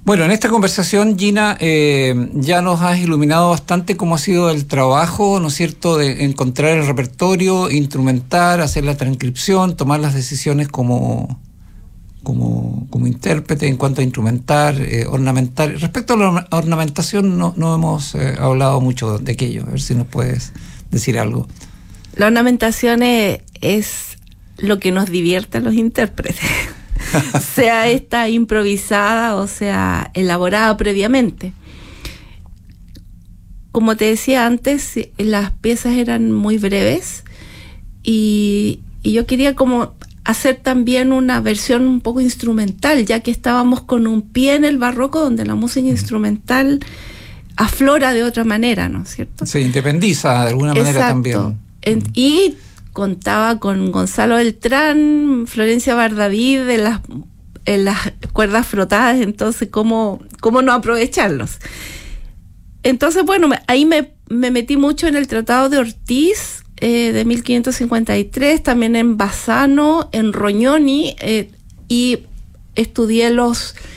Bueno, en esta conversación, Gina, ya nos has iluminado bastante cómo ha sido el trabajo, ¿no es cierto?, de encontrar el repertorio, instrumentar, hacer la transcripción, tomar las decisiones como intérprete en cuanto a instrumentar, ornamentar. Respecto a la ornamentación, no hemos hablado mucho de aquello. A ver si nos puedes decir algo. La ornamentación es lo que nos divierte a los intérpretes. Sea esta improvisada o sea elaborada previamente. Como te decía antes, las piezas eran muy breves y yo quería como hacer también una versión un poco instrumental, ya que estábamos con un pie en el barroco donde la música instrumental aflora de otra manera, ¿no es cierto? Se independiza de alguna manera también. Y contaba con Gonzalo Beltrán, Florencia Bardavid en las cuerdas frotadas, entonces ¿cómo no aprovecharlos? Entonces, bueno, ahí me metí mucho en el Tratado de Ortiz de 1553, también en Bassano, en Rognoni, y estudié los